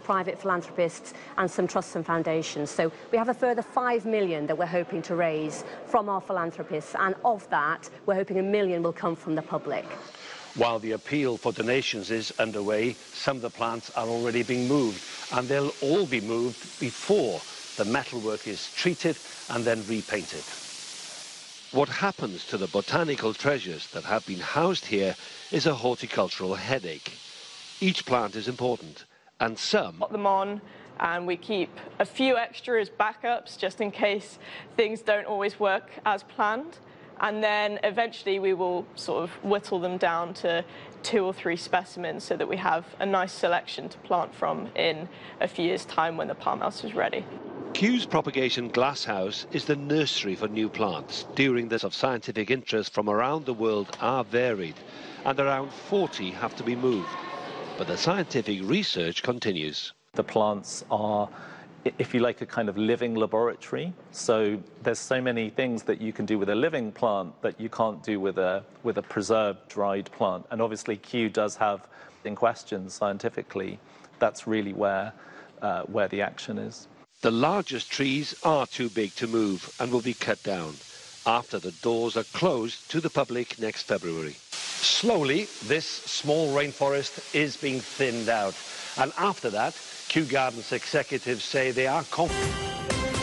private philanthropists and some trusts and foundations. So we have a further 5 million that we're hoping to raise from our philanthropists, and of that, we're hoping 1 million will come from the public. While the appeal for donations is underway, some of the plants are already being moved, and they'll all be moved before the metalwork is treated and then repainted. What happens to the botanical treasures that have been housed here is a horticultural headache. Each plant is important, and some Put them on, and we keep a few extra as backups just in case things don't always work as planned. And then eventually we will sort of whittle them down to 2 or 3 specimens so that we have a nice selection to plant from in a few years' time when the palm house is ready. Kew's Propagation Glasshouse is the nursery for new plants. During this of scientific interest from around the world are varied, and around 40 have to be moved. But the scientific research continues. The plants are, if you like, a kind of living laboratory. So there's so many things that you can do with a living plant that you can't do with a preserved, dried plant. And obviously Kew does have in question scientifically. That's really where the action is. The largest trees are too big to move and will be cut down after the doors are closed to the public next February. Slowly, this small rainforest is being thinned out. And after that, Kew Gardens executives say they are confident